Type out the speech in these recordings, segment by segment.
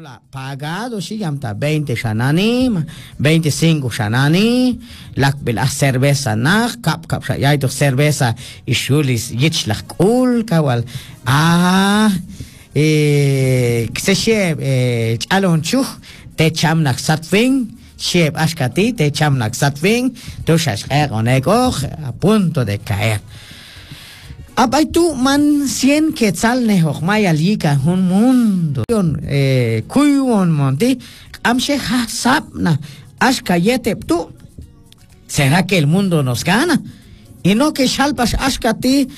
la pagado si yamta 20 shanani 25 shanani la cerveza na kap ya to cerveza y shulis yichlak ul kawal se sheb chalon chuh te chamnak satfing sheb ashkati te chamnak satfing to shash a punto de caer. Abay tu man 100 quetzal nehoch maya lika un mundo kuyun monti amshe hasapna ashkayete tu. ¿Será que el mundo nos gana? Y no que shalpas ashkati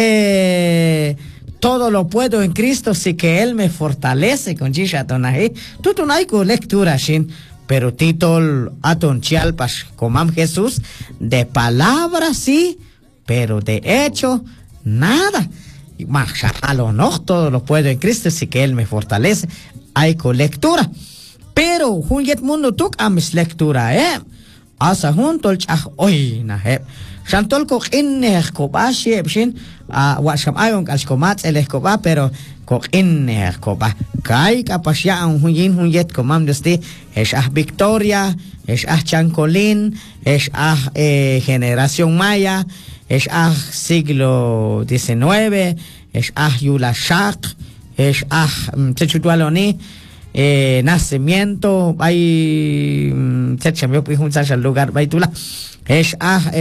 todo lo puedo en Cristo si que Él me fortalece con Jishatonahi. Tú tunay ko lectura shin, pero titol aton chalpas comam Jesús de palabra sí, pero de hecho nada. Todo lo puedo en Cristo si que Él me fortalece. Hay con lectura. Pero hunyet mundo tuk amis lectura asa juntol chah oy na Shantol ko inne koba shebshin washam ayon alskomat elkoba pero ko inne koba kai kapasya ang hunyet komam desti es Victoria es Chancolín es generación maya es siglo XIX es Yula Shak es Techutualoni nacimiento hay chachambio pues un lugar baitula es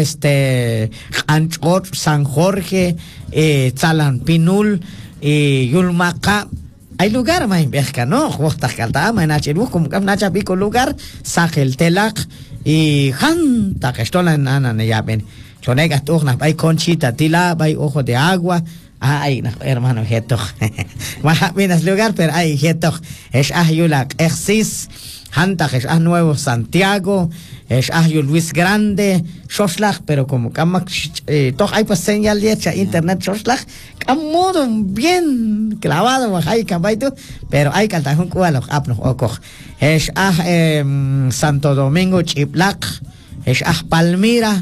Anchot San Jorge Tzalan Pinul Yulmaca hay lugar más pesca no gusta calta más nachiru como que nacha pico lugar Sajel Telak y Hanta que estoy en nana ya ven chonegas turnas hay Conchita Tila hay Ojo de Agua. Ay, hermano, jeto. Más bien lugar, pero ay, jeto. Es Yulak Exis, Hanta, es Nuevo Santiago, es Luis Grande, Shoslach, pero como Kamak, toch hay pues señal de internet Shoslach, modo bien clavado, hay cabaito, pero hay caltajun cualo, apno, oco. Es Santo Domingo, Chiplac, es Palmira,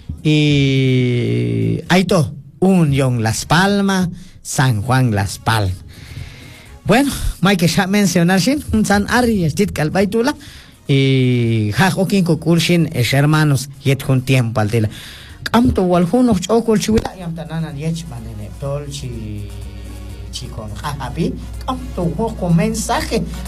y hay todo. Unión Las Palmas, San Juan Las Palmas. Bueno, hay que mencionar un San Arias, Titkal Baitula, y Jajokin Kukurshin, es hermanos, yet con tiempo al tela. Camto Walhuno, Chokol Chula, Yamtanana Yechman en el Tolchi, Chicon Jajapi, Camto con mensaje.